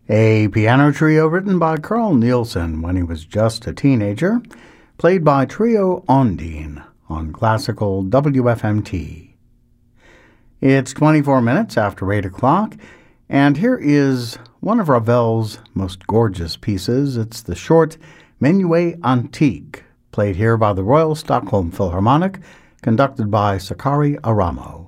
A piano trio written by Carl Nielsen when he was just a teenager, played by Trio Ondine on classical WFMT. It's 24 minutes after 8 o'clock, and here is one of Ravel's most gorgeous pieces. It's the short Menuet Antique, played here by the Royal Stockholm Philharmonic, conducted by Sakari Aramo.